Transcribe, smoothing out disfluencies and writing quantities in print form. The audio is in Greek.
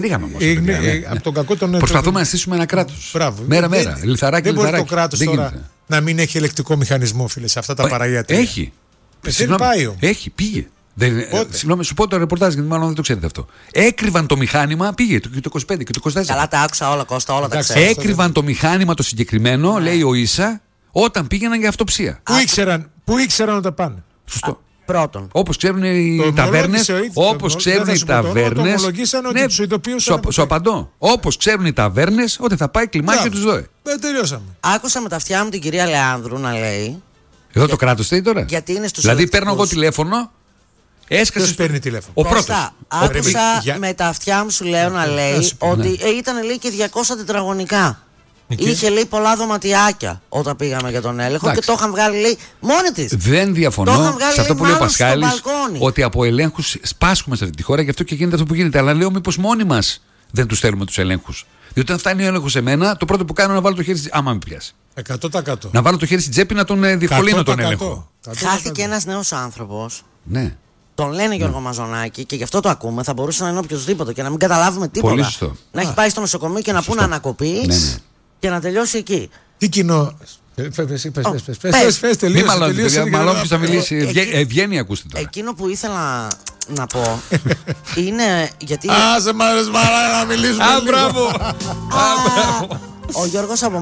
Είχαμε όμως. Από τον κακό τον προσπαθούμε να στήσουμε ένα κράτος. Μέρα-μέρα. Λιθαράκι. Δεν μπορεί το κράτος τώρα να μην έχει ελεκτικό μηχανισμό, φίλε, σε αυτά τα παραγιατρία. Έχει. Δεν πάει όμως. Έχει, πήγε. Συγγνώμη, σου πω το ρεπορτάζ γιατί μάλλον δεν το ξέρετε αυτό. Έκρυβαν το μηχάνημα, πήγε και το 25 και το 24. Καλά, τα άκουσα όλα, Κώστα, όλα τα ξέρω. Έκρυβαν το μηχάνημα το συγκεκριμένο, λέει ο Ίσα, όταν πήγαιναν για αυτοψία. Πού ήξεραν όταν πάνε. Σωστό. Πρώτον. Όπως ξέρουν οι ταβέρνες. Όπως ξέρουν οι ταβέρνες. Ναι, σου απαντώ. Όπως ξέρουν οι ταβέρνες ότι θα πάει κλιμάκι και τους ΔΟΕ. Τελειώσαμε. Άκουσα με τα αυτιά μου την κυρία Λεάνδρου να λέει. Εδώ το κράτος θέλει τώρα. Γιατί είναι στους δηλαδή παίρνω εγώ τηλέφωνο. Έσκασε. Παίρνει τηλέφωνο. Ο πρώτος. Άκουσα με τα αυτιά μου, σου λέω, να λέει ότι ήταν λέει και 200 τετραγωνικά. Είχε λέει πολλά δωματιάκια όταν πήγαμε για τον έλεγχο και το είχαν βγάλει λέει μόνη της. Δεν διαφωνώ σε αυτό που λέει ο Πασχάλης, ότι από ελέγχους σπάσχουμε σε αυτή τη χώρα, γι' αυτό και γίνεται αυτό που γίνεται. Αλλά λέω μήπως μόνοι μας δεν τους θέλουμε τους ελέγχους. Διότι όταν φτάνει ο έλεγχος σε μένα, το πρώτο που κάνω είναι να βάλω το χέρι. Άμα με πιάσει. 100%. Να βάλω το χέρι στην τσέπη να τον διευκολύνω τον έλεγχο. Χάθηκε ένας νέος άνθρωπος. Ναι. Τον λένε Γιώργο Μαζονάκη και γι' αυτό το ακούμε. Θα μπορούσε να είναι οποιοδήποτε και να μην καταλάβουμε τίποτα. Πολύ σωστό. Να έχει πάει στο νοσοκομείο και να πούνε ανακοπή και να τελειώσει εκεί. Τι κοινό. Πες, τελείωσε. Μάλλον ποιος θα μιλήσει. Ευγένεια, ακούστε τώρα. Εκείνο που ήθελα να πω είναι γιατί. Σε μ' αρέσει να μιλήσουμε. Μπράβο. Ο Γιώργος από